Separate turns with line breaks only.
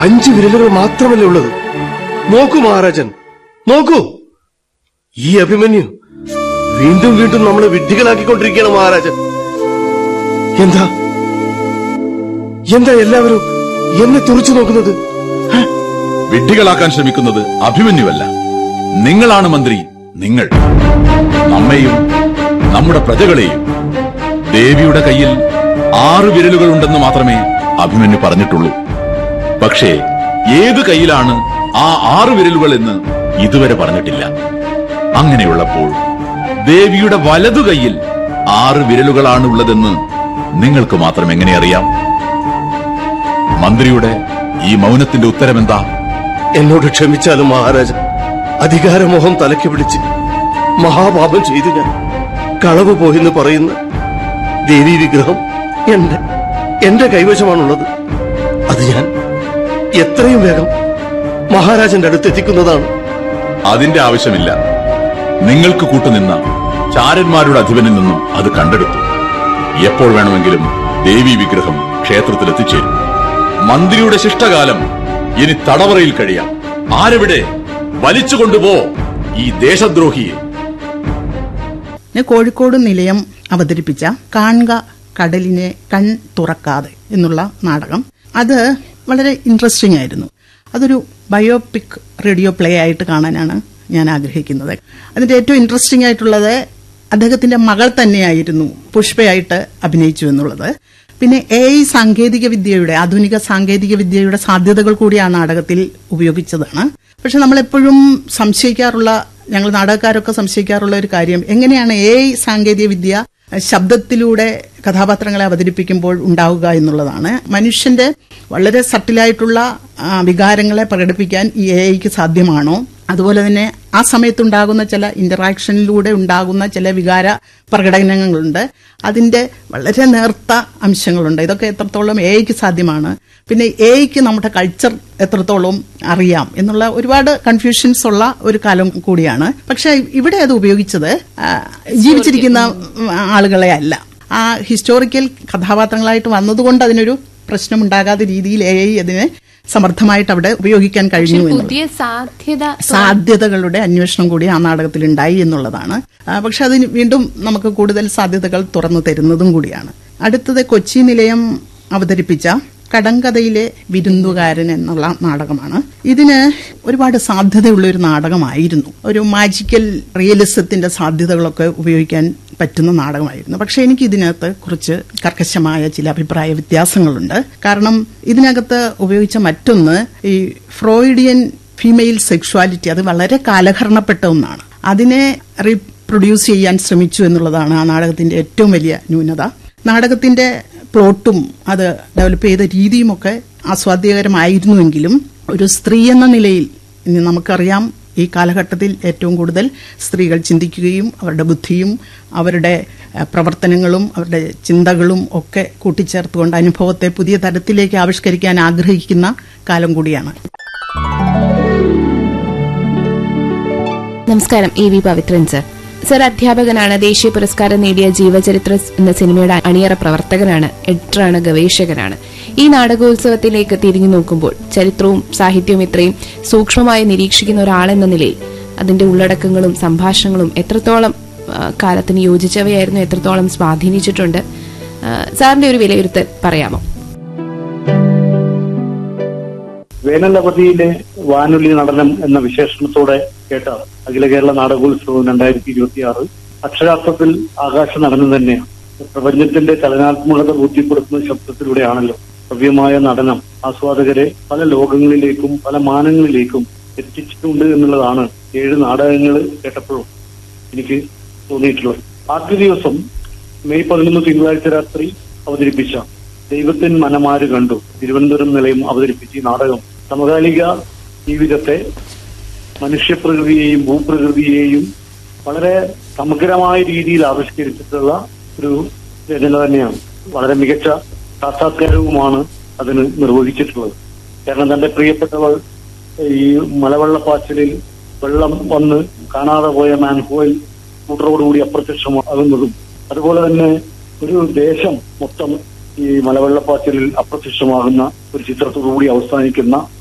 5 വിരലുകൾ മാത്രമല്ലേ ഉള്ളത്? നോക്കൂ മഹാരാജൻ, നോക്കൂ. ഈ അഭിമന്യു വീണ്ടും വീണ്ടും നമ്മളെ വിഡ്ഢികളാക്കിക്കൊണ്ടിരിക്കുകയാണ് മഹാരാജൻ. എന്താ എന്താ എല്ലാവരും എന്നെ തുറച്ചു നോക്കുന്നത്?
വിഡ്ഢികളാക്കാൻ ശ്രമിക്കുന്നത് അഭിമന്യുവല്ല, നിങ്ങളാണ് മന്ത്രി. നിങ്ങൾ നമ്മെയും നമ്മുടെ പ്രജകളെയും. ദേവിയുടെ കയ്യിൽ 6 വിരലുകൾ ഉണ്ടെന്ന് മാത്രമേ അഭിമന്യു പറഞ്ഞിട്ടുള്ളൂ. പക്ഷേ ഏത് കയ്യിലാണ് ആ 6 വിരലുകൾ എന്ന് ഇതുവരെ പറഞ്ഞിട്ടില്ല. അങ്ങനെയുള്ളപ്പോൾ ദേവിയുടെ വലതു കൈയിൽ 6 വിരലുകളാണ് ഉള്ളതെന്ന് നിങ്ങൾക്ക് മാത്രം എങ്ങനെ അറിയാം? മന്ത്രിയുടെ ഈ മൗനത്തിന്റെ ഉത്തരമെന്താ?
എന്നോട് ക്ഷമിച്ചാലും മഹാരാജ, അധികാരമോഹം തലയ്ക്ക് പിടിച്ച് മഹാപാപം ചെയ്തു ഞാൻ. കളവ് പോയെന്ന് പറയുന്ന ദേവീ വിഗ്രഹം എന്റെ കൈവശമാണുള്ളത്. അത് ഞാൻ എത്രയും വേഗം മഹാരാജന്റെ അടുത്തെത്തിക്കുന്നതാണ്.
അതിന്റെ ആവശ്യമില്ല. നിങ്ങൾക്ക് കൂട്ടുനിന്ന ചാരന്മാരുടെ അധിപനിൽ നിന്നും അത് കണ്ടെടുത്തു. എപ്പോൾ വേണമെങ്കിലും ദേവീ വിഗ്രഹം ക്ഷേത്രത്തിൽ എത്തിച്ചേരും. മന്ത്രിയുടെ ശിഷ്ടകാലം ഇനി തടവറയിൽ കഴിയാം. ആരെവിടെ? വലിച്ചുകൊണ്ടുപോ ഈ ദേശദ്രോഹിയെ.
കോഴിക്കോട് നിലയം അവതരിപ്പിച്ച കാണുക കടലിനെ കൺ തുറക്കാതെ എന്നുള്ള നാടകം, അത് വളരെ ഇൻട്രസ്റ്റിംഗ് ആയിരുന്നു. അതൊരു ബയോപിക് റേഡിയോ പ്ലേ ആയിട്ട് കാണാനാണ് ഞാൻ ആഗ്രഹിക്കുന്നത്. അതിന്റെ ഏറ്റവും ഇൻട്രസ്റ്റിംഗ് ആയിട്ടുള്ളത് അദ്ദേഹത്തിന്റെ മകൾ തന്നെയായിരുന്നു പുഷ്പയായിട്ട് അഭിനയിച്ചു എന്നുള്ളത്. പിന്നെ ആധുനിക സാങ്കേതിക വിദ്യയുടെ സാധ്യതകൾ കൂടി ആ നാടകത്തിൽ ഉപയോഗിച്ചതാണ്. പക്ഷെ നമ്മളെപ്പോഴും ഞങ്ങൾ നാടകക്കാരൊക്കെ സംശയിക്കാറുള്ള ഒരു കാര്യം, എങ്ങനെയാണ് സാങ്കേതിക വിദ്യ ശബ്ദത്തിലൂടെ കഥാപാത്രങ്ങളെ അവതരിപ്പിക്കുമ്പോൾ ഉണ്ടാവുക എന്നുള്ളതാണ്. മനുഷ്യന്റെ വളരെ സട്ടിലായിട്ടുള്ള വികാരങ്ങളെ പ്രകടിപ്പിക്കാൻ ഈ AI-ക്ക് സാധ്യമാണോ? അതുപോലെ തന്നെ ആ സമയത്തുണ്ടാകുന്ന ചില ഇന്ററാക്ഷനിലൂടെ ഉണ്ടാകുന്ന ചില വികാര പ്രകടനങ്ങളുണ്ട്, അതിന്റെ വളരെ നേർത്ത അംശങ്ങളുണ്ട്. ഇതൊക്കെ എത്രത്തോളം AI-ക്ക് സാധ്യമാണ്? പിന്നെ AI-ക്ക് നമ്മുടെ കൾച്ചർ എത്രത്തോളം അറിയാം എന്നുള്ള ഒരുപാട് കൺഫ്യൂഷൻസ് ഉള്ള ഒരു കാലം കൂടിയാണ്. പക്ഷെ ഇവിടെ അത് ഉപയോഗിച്ചത് ജീവിച്ചിരിക്കുന്ന ആളുകളെ അല്ല, ആ ഹിസ്റ്റോറിക്കൽ കഥാപാത്രങ്ങളായിട്ട് വന്നതുകൊണ്ട് അതിനൊരു പ്രശ്നമുണ്ടാകാത്ത രീതിയിൽ AI അതിനെ സമർത്ഥമായിട്ട് അവിടെ ഉപയോഗിക്കാൻ കഴിഞ്ഞു.
പുതിയ
സാധ്യതകളുടെ അന്വേഷണം കൂടി ആ നാടകത്തിൽ ഉണ്ടായി എന്നുള്ളതാണ്. പക്ഷെ അതിന് വീണ്ടും നമുക്ക് കൂടുതൽ സാധ്യതകൾ തുറന്നു തരുന്നതും കൂടിയാണ്. അടുത്തത് കൊച്ചി നിലയം അവതരിപ്പിച്ച കടങ്കഥയിലെ വിരുന്നുകാരൻ എന്നുള്ള നാടകമാണ്. ഇതിന് ഒരുപാട് സാധ്യതയുള്ള ഒരു നാടകമായിരുന്നു. ഒരു മാജിക്കൽ റിയലിസത്തിന്റെ സാധ്യതകളൊക്കെ ഉപയോഗിക്കാൻ പറ്റുന്ന നാടകമായിരുന്നു. പക്ഷെ എനിക്ക് ഇതിനകത്ത് കുറച്ച് കർക്കശമായ ചില അഭിപ്രായ വ്യത്യാസങ്ങളുണ്ട്. കാരണം ഇതിനകത്ത് ഉപയോഗിച്ച മറ്റൊന്ന് ഈ ഫ്രോയിഡിയൻ ഫീമെയിൽ സെക്ഷ്വാലിറ്റി, അത് വളരെ കാലഹരണപ്പെട്ട ഒന്നാണ്. അതിനെ റീപ്രൊഡ്യൂസ് ചെയ്യാൻ ശ്രമിച്ചു എന്നുള്ളതാണ് ആ നാടകത്തിന്റെ ഏറ്റവും വലിയ ന്യൂനത. നാടകത്തിന്റെ പ്ലോട്ടും അത് ഡെവലപ്പ് ചെയ്ത രീതിയുമൊക്കെ ആസ്വാദ്യകരമായിരുന്നുവെങ്കിലും ഒരു സ്ത്രീ എന്ന നിലയിൽ നമുക്കറിയാം, ഈ കാലഘട്ടത്തിൽ ഏറ്റവും കൂടുതൽ സ്ത്രീകൾ ചിന്തിക്കുകയും അവരുടെ ബുദ്ധിയും അവരുടെ പ്രവർത്തനങ്ങളും അവരുടെ ചിന്തകളും ഒക്കെ കൂട്ടിച്ചേർത്തുകൊണ്ട് അനുഭവത്തെ പുതിയ തരത്തിലേക്ക് ആവിഷ്കരിക്കാൻ ആഗ്രഹിക്കുന്ന കാലം കൂടിയാണ്.
നമസ്കാരം, AV പവിത്രൻ സർ. സർ അധ്യാപകനാണ്, ദേശീയ പുരസ്കാരം നേടിയ ജീവചരിത്ര എന്ന സിനിമയുടെ അണിയറ പ്രവർത്തകനാണ്, എഡിറ്ററാണ്, ഗവേഷകനാണ്. ഈ നാടകോത്സവത്തിലേക്ക് തിരിഞ്ഞു നോക്കുമ്പോൾ ചരിത്രവും സാഹിത്യവും ഇത്രയും സൂക്ഷ്മമായി നിരീക്ഷിക്കുന്ന ഒരാളെന്ന നിലയിൽ അതിന്റെ ഉള്ളടക്കങ്ങളും സംഭാഷണങ്ങളും എത്രത്തോളം കാലത്തിന് യോജിച്ചവയായിരുന്നു, എത്രത്തോളം സ്വാധീനിച്ചിട്ടുണ്ട്, സാറിന്റെ ഒരു വിലയിരുത്തൽ പറയാമോ?
വേനലവധിയിലെ വാനൊലി നടനം എന്ന വിശേഷണത്തോടെ കേട്ട അഖില കേരള നാടകോത്സവം 2026 അക്ഷരാർത്ഥത്തിൽ ആകാശ നടനം തന്നെയാണ്. പ്രപഞ്ചത്തിന്റെ ചലനാത്മകത ബോധ്യപ്പെടുത്തുന്ന ശബ്ദത്തിലൂടെയാണല്ലോ ഭവ്യമായ നടനം ആസ്വാദകരെ പല ലോകങ്ങളിലേക്കും പല മാനങ്ങളിലേക്കും എത്തിച്ചിട്ടുണ്ട് എന്നുള്ളതാണ് 7 നാടകങ്ങൾ കേട്ടപ്പോഴും എനിക്ക് തോന്നിയിട്ടുള്ളത്. ആദ്യ ദിവസം മെയ് 11 തിങ്കളാഴ്ച രാത്രി അവതരിപ്പിച്ച ദൈവത്തിൻ മനമാര് കണ്ടു തിരുവനന്തപുരം നിലയം അവതരിപ്പിച്ച ഈ നാടകം സമകാലിക ജീവിതത്തെ, മനുഷ്യപ്രകൃതിയെയും ഭൂപ്രകൃതിയെയും വളരെ സമഗ്രമായ രീതിയിൽ ആവിഷ്കരിച്ചിട്ടുള്ള ഒരു രചന തന്നെയാണ്. വളരെ മികച്ച സാക്ഷാത്കാരവുമാണ് അതിന് നിർവഹിച്ചിട്ടുള്ളത്. കാരണം തന്റെ പ്രിയപ്പെട്ടവൾ ഈ മലവെള്ളപ്പാച്ചിലിൽ വെള്ളം വന്ന് കാണാതെ പോയ മാൻഹോയിൽ സ്കൂട്ടറോടുകൂടി അപ്രത്യക്ഷമാകുന്നതും, അതുപോലെ തന്നെ ഒരു ദേശം മൊത്തം ഈ മലവെള്ളപ്പാച്ചിലിൽ അപ്രത്യക്ഷമാകുന്ന ഒരു ചിത്രത്തോടുകൂടി അവസാനിക്കുന്ന